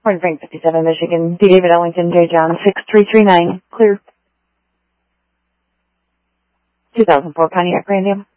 Morning, Frank, 57, Michigan. D. David Ellington, J. John, 6339. Clear. 2004 Pontiac Grandam.